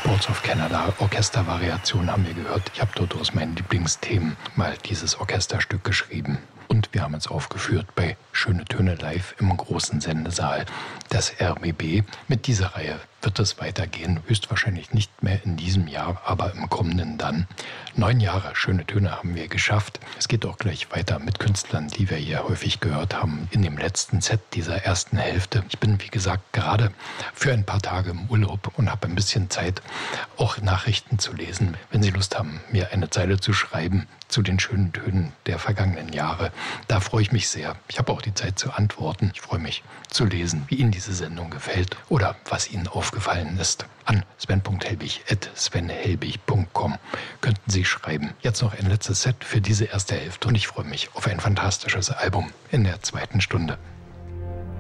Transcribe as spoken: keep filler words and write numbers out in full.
Boards of Canada Orchestervariation haben wir gehört. Ich habe dort aus meinen Lieblingsthemen mal dieses Orchesterstück geschrieben. Und wir haben es aufgeführt bei Schöne Töne live im großen Sendesaal des R B B. Mit dieser Reihe wird es weitergehen, höchstwahrscheinlich nicht mehr in diesem Jahr, aber im kommenden dann. Neun Jahre Schöne Töne haben wir geschafft. Es geht auch gleich weiter mit Künstlern, die wir hier häufig gehört haben, in dem letzten Set dieser ersten Hälfte. Ich bin, wie gesagt, gerade für ein paar Tage im Urlaub und habe ein bisschen Zeit, auch Nachrichten zu lesen. Wenn Sie Lust haben, mir eine Zeile zu schreiben zu den schönen Tönen der vergangenen Jahre, da freue ich mich sehr. Ich habe auch die Zeit zu antworten. Ich freue mich zu lesen, wie Ihnen diese Sendung gefällt oder was Ihnen aufgefallen ist. An sven punkt helbig at sven helbig punkt com könnten Sie schreiben. Jetzt noch ein letztes Set für diese erste Hälfte und ich freue mich auf ein fantastisches Album in der zweiten Stunde.